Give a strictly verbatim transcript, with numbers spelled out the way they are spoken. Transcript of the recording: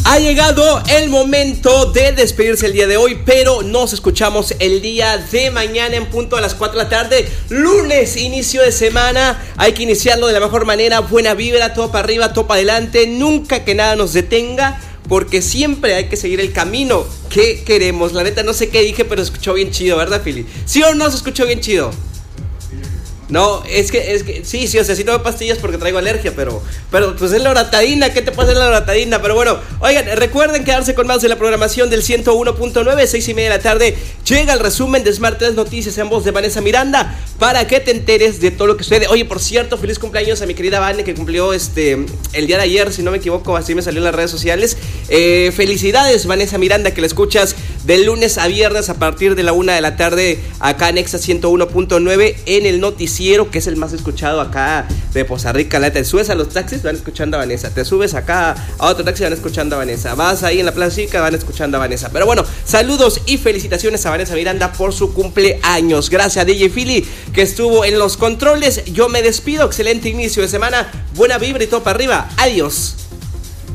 Ha llegado el momento de despedirse el día de hoy, pero nos escuchamos el día de mañana en punto a las cuatro de la tarde. Lunes, inicio de semana. Hay que iniciarlo de la mejor manera. Buena vibra, todo para arriba, todo para adelante. Nunca que nada nos detenga, porque siempre hay que seguir el camino que queremos. La neta no sé qué dije, pero se escuchó bien chido, ¿verdad, Philly? ¿Sí o no se escuchó bien chido? No, es que, es que, sí, sí, o sea, sí tomo pastillas porque traigo alergia, pero, pero, pues es la loratadina, ¿qué te pasa en la loratadina? Pero bueno, oigan, recuerden quedarse con más de la programación del ciento uno punto nueve, seis y media de la tarde, llega el resumen de Smart tres Noticias en voz de Vanessa Miranda, para que te enteres de todo lo que sucede. Oye, por cierto, feliz cumpleaños a mi querida Vane, que cumplió este, el día de ayer, si no me equivoco, así me salió en las redes sociales. Eh, felicidades, Vanessa Miranda, que la escuchas de lunes a viernes a partir de la una de la tarde, acá en Exa ciento uno punto nueve, en el noticiero, que es el más escuchado acá de Poza Rica. Te subes a los taxis, van escuchando a Vanessa. Te subes acá a otro taxi, van escuchando a Vanessa. Vas ahí en la Plaza Chica, van escuchando a Vanessa. Pero bueno, saludos y felicitaciones a Vanessa Miranda por su cumpleaños. Gracias a D J Philly, que estuvo en los controles. Yo me despido, excelente inicio de semana, buena vibra y todo para arriba. Adiós.